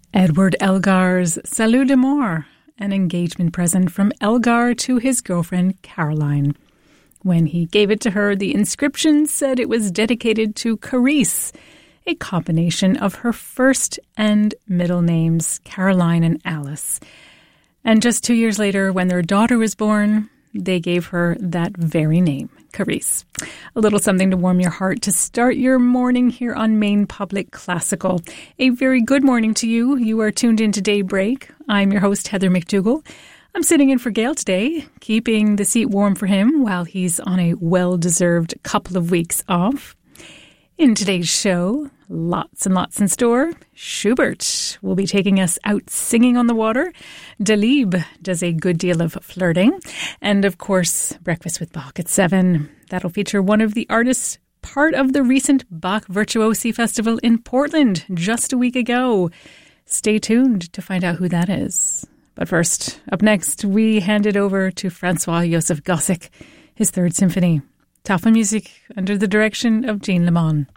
Edward Elgar's Salut d'Amour, an engagement present from Elgar to his girlfriend Caroline. When he gave it to her, the inscription said it was dedicated to Carice, a combination of her first and middle names, Caroline and Alice. And just 2 years later, when their daughter was born, they gave her that very name, Carice. A little something to warm your heart to start your morning here on Maine Public Classical. A very good morning to you. You are tuned into Daybreak. I'm your host, Heather McDougall. I'm sitting in for Gail today, keeping the seat warm for him while he's on a well-deserved couple of weeks off. In today's show, lots and lots in store. Schubert will be taking us out singing on the water. Dalib does a good deal of flirting. And of course, Breakfast with Bach at 7. That'll feature one of the artists part of the recent Bach Virtuosi Festival in Portland just a week ago. Stay tuned to find out who that is. But first, up next, we hand it over to Francois-Joseph Gossec, his Third Symphony. Tafel music under the direction of Jean Lemon.